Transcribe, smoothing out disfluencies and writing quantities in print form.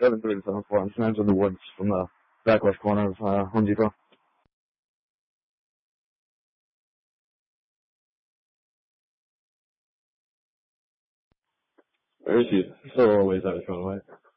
7-3 7 4. I'm Smash in the Woods from the back left corner of Home Depot. Where is he? Still a ways out of Conway.